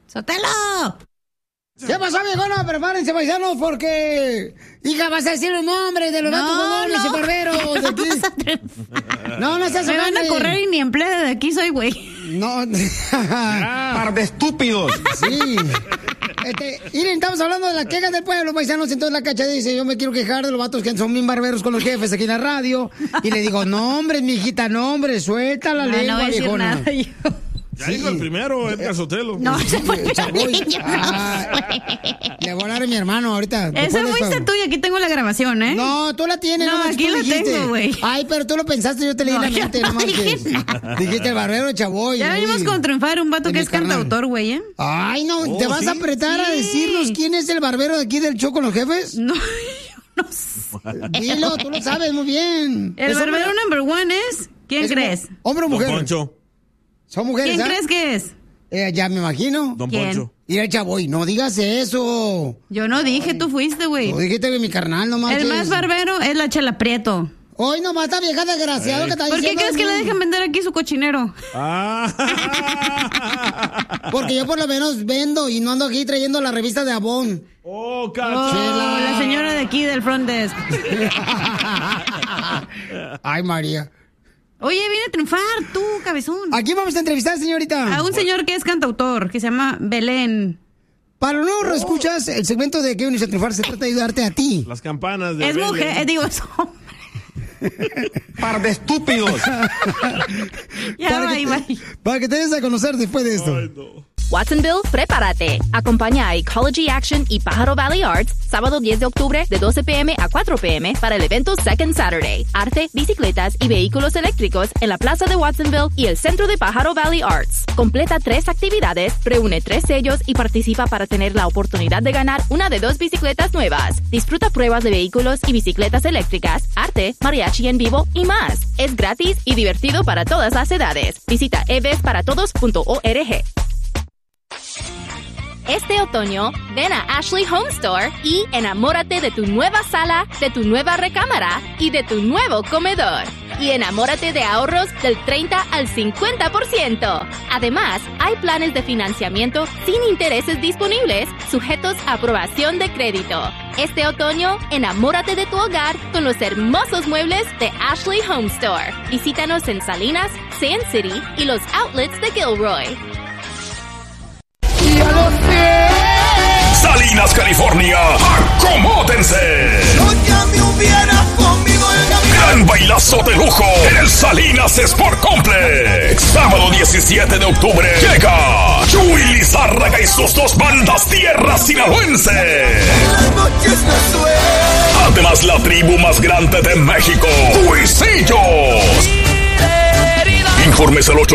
¡Sotelo! ¿Qué pasó, viejona? Prepárense, paisanos, porque... Hija, vas a decir los nombres de los vatos bobones y barberos de aquí. No seas me van a correr y ni empleada de aquí soy, güey. No. Par de estúpidos. Sí. Miren, estamos hablando de las quejas del pueblo, paisanos. Entonces la Cacha dice, yo me quiero quejar de los vatos que son bien barberos con los jefes aquí en la radio. Y le digo, no, hombre, mijita, no, hombre, suelta la lengua, no viejona. Nada, yo. Ya dijo el primero, Edgar Sotelo. No, ese fue el Chaboy. Le voy a dar a mi hermano ahorita. Esa fuiste tú y aquí tengo la grabación, ¿eh? No, tú la tienes. No, aquí la tengo, güey. Ay, pero tú lo pensaste, yo te leí la mente. No, dijiste el barbero de Chaboy. Ya venimos con triunfar un vato que es cantautor, güey, ¿eh? Ay, no, ¿te vas a apretar a decirnos quién es el barbero de aquí del show con los jefes? No, yo no sé. Dilo, tú lo sabes muy bien. El barbero number one es... ¿Quién crees? ¿Hombre o mujer? Don Poncho. ¿Son mujeres? ¿Quién crees que es? Ya me imagino. Don ¿Quién? Poncho. Y el Chaboy, no digas eso. Yo no dije, tú fuiste, güey. Tú dijiste que mi carnal, no manches. El más barbero es la Chela Prieto. Hoy nomás esta vieja desgraciada que está ¿Por diciendo. qué crees que le dejan vender aquí su cochinero? Porque yo por lo menos vendo y no ando aquí trayendo la revista de Avon. Oh, Chela. La señora de aquí del front desk. Ay, María. Oye, viene a triunfar, tú, cabezón. Aquí vamos a entrevistar, señorita. A un señor que es cantautor, que se llama Belén. Para no escuchas, el segmento de que vienes a triunfar se trata de ayudarte a ti. Las campanas de Es Belén. mujer, digo, es hombre. Par de estúpidos. Ya va. Para que te des a conocer después de esto. Ay, no. Watsonville, prepárate. Acompaña a Ecology Action y Pájaro Valley Arts sábado 10 de octubre de 12 p.m. a 4 p.m. para el evento Second Saturday. Arte, bicicletas y vehículos eléctricos en la plaza de Watsonville y el centro de Pájaro Valley Arts. Completa 3 actividades, reúne 3 sellos y participa para tener la oportunidad de ganar una de 2 bicicletas nuevas. Disfruta pruebas de vehículos y bicicletas eléctricas, arte, mariachi en vivo y más. Es gratis y divertido para todas las edades. Visita evesparatodos.org. Este otoño, ven a Ashley Home Store y enamórate de tu nueva sala, de tu nueva recámara y de tu nuevo comedor. Y enamórate de ahorros del 30 al 50%. Además, hay planes de financiamiento sin intereses disponibles, sujetos a aprobación de crédito. Este otoño, enamórate de tu hogar con los hermosos muebles de Ashley Home Store. Visítanos en Salinas, Sand City y los outlets de Gilroy. Salinas, California, acomódense. Yo ya me hubiera comido el Gran bailazo de lujo en el Salinas Sport Complex. Sábado 17 de octubre llega Chuy Lizárraga y sus 2 bandas tierra sinaloense. Las noches me sueño. Además, la tribu más grande de México, Cuisillos. Informes al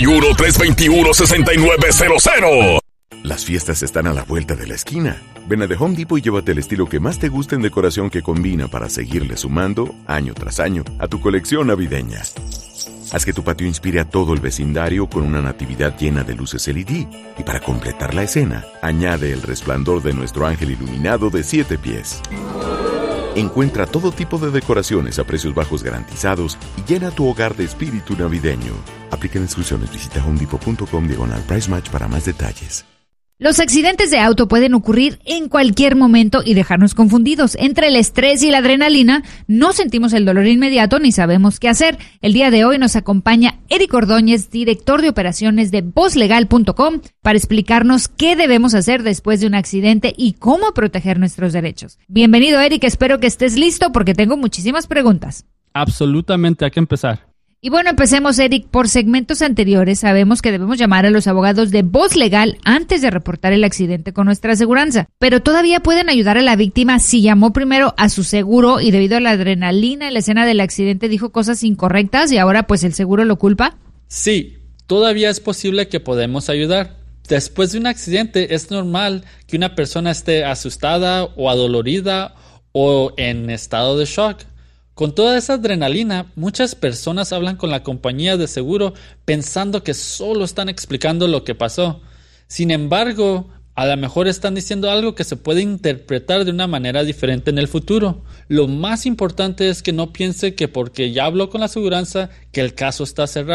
831-321-6900. Las fiestas están a la vuelta de la esquina. Ven a The Home Depot y llévate el estilo que más te guste en decoración que combina para seguirle sumando, año tras año, a tu colección navideña. Haz que tu patio inspire a todo el vecindario con una natividad llena de luces LED. Y para completar la escena, añade el resplandor de nuestro ángel iluminado de 7 pies. Encuentra todo tipo de decoraciones a precios bajos garantizados y llena tu hogar de espíritu navideño. Aplican instrucciones. Visita homedepot.com/price match para más detalles. Los accidentes de auto pueden ocurrir en cualquier momento y dejarnos confundidos. Entre el estrés y la adrenalina, no sentimos el dolor inmediato ni sabemos qué hacer. El día de hoy nos acompaña Eric Ordóñez, director de operaciones de VozLegal.com, para explicarnos qué debemos hacer después de un accidente y cómo proteger nuestros derechos. Bienvenido, Eric. Espero que estés listo porque tengo muchísimas preguntas. Absolutamente, hay que empezar. Y bueno, empecemos, Eric. Por segmentos anteriores sabemos que debemos llamar a los abogados de Voz Legal antes de reportar el accidente con nuestra aseguranza, pero todavía pueden ayudar a la víctima si llamó primero a su seguro y debido a la adrenalina en la escena del accidente dijo cosas incorrectas y ahora pues el seguro lo culpa. Sí, todavía es posible que podemos ayudar. Después de un accidente es normal que una persona esté asustada o adolorida o en estado de shock. Con toda esa adrenalina, muchas personas hablan con la compañía de seguro pensando que solo están explicando lo que pasó. Sin embargo, a lo mejor están diciendo algo que se puede interpretar de una manera diferente en el futuro. Lo más importante es que no piense que porque ya habló con la aseguranza que el caso está cerrado.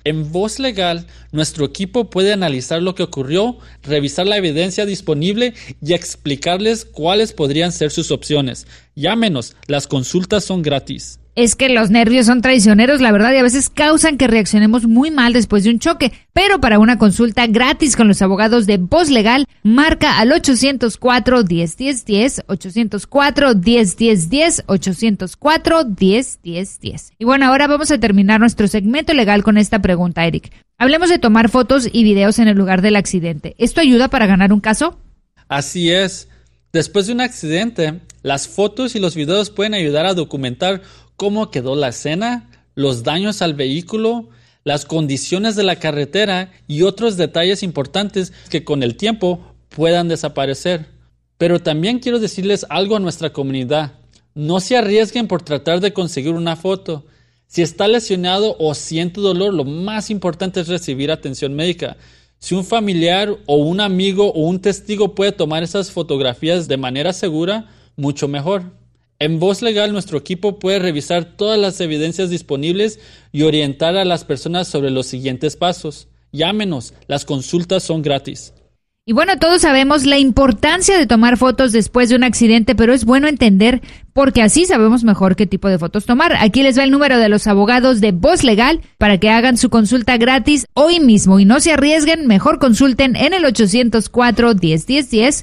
En Voz Legal, nuestro equipo puede analizar lo que ocurrió, revisar la evidencia disponible y explicarles cuáles podrían ser sus opciones. Llámenos, las consultas son gratis. Es que los nervios son traicioneros, la verdad, y a veces causan que reaccionemos muy mal después de un choque. Pero para una consulta gratis con los abogados de Voz Legal, marca al 804-10-10-10, 804-10-10-10, 804-10-10-10. Y bueno, ahora vamos a terminar nuestro segmento legal con esta pregunta, Eric. Hablemos de tomar fotos y videos en el lugar del accidente. ¿Esto ayuda para ganar un caso? Así es. Después de un accidente, las fotos y los videos pueden ayudar a documentar cómo quedó la escena, los daños al vehículo, las condiciones de la carretera y otros detalles importantes que con el tiempo puedan desaparecer. Pero también quiero decirles algo a nuestra comunidad. No se arriesguen por tratar de conseguir una foto. Si está lesionado o siente dolor, lo más importante es recibir atención médica. Si un familiar o un amigo o un testigo puede tomar esas fotografías de manera segura, mucho mejor. En Voz Legal, nuestro equipo puede revisar todas las evidencias disponibles y orientar a las personas sobre los siguientes pasos. Llámenos, las consultas son gratis. Y bueno, todos sabemos la importancia de tomar fotos después de un accidente, pero es bueno entender porque así sabemos mejor qué tipo de fotos tomar. Aquí les va el número de los abogados de Voz Legal para que hagan su consulta gratis hoy mismo y no se arriesguen, mejor consulten en el 804-10-10-10,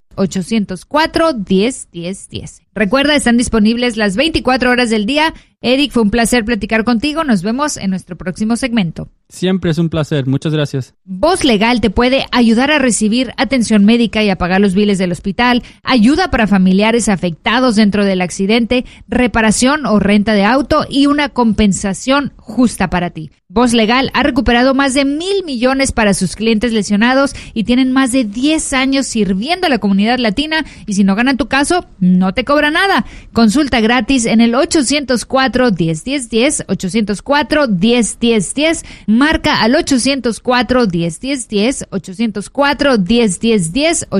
804-10-10-10. Recuerda, están disponibles las 24 horas del día. Eric, fue un placer platicar contigo. Nos vemos en nuestro próximo segmento. Siempre es un placer. Muchas gracias. Voz Legal te puede ayudar a recibir atención médica y a pagar los biles del hospital, ayuda para familiares afectados dentro del accidente, reparación o renta de auto y una compensación justa para ti. Voz Legal ha recuperado más de $1,000 millones para sus clientes lesionados y tienen más de 10 años sirviendo a la comunidad latina y si no ganan tu caso, no te cobra nada. Consulta gratis en el 804-10-10-10, 804-10-10-10, marca al 804-10-10-10, 804-10-10-10,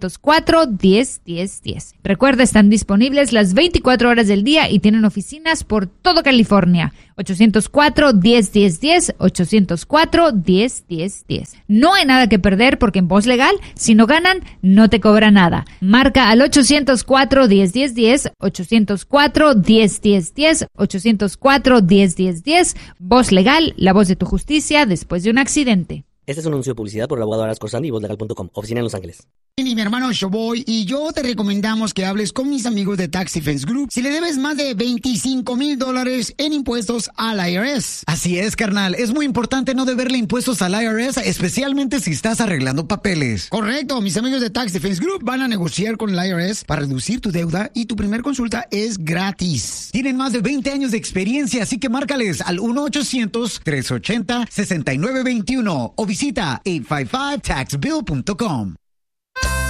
804-10-10-10. Recuerda, están disponibles las 24 horas del día y tienen oficinas por todo California. 804-10-10-10, 804-10-10-10. No hay nada que perder porque en Voz Legal, si no ganan, no te cobra nada. Marca al 804-10-10-10, 804-10-10-10, 804-10-10-10. Voz Legal, la voz de tu justicia después de un accidente. Este es un anuncio de publicidad por el abogado Aras Corsandi y vozlegal.com, oficina en Los Ángeles. Y mi hermano Showboy y yo te recomendamos que hables con mis amigos de Tax Defense Group si le debes más de $25,000 en impuestos al IRS. Así es, carnal. Es muy importante no deberle impuestos al IRS, especialmente si estás arreglando papeles. Correcto. Mis amigos de Tax Defense Group van a negociar con el IRS para reducir tu deuda y tu primer consulta es gratis. Tienen más de 20 años de experiencia, así que márcales al 1-800-380-6921 o visita 855taxbill.com.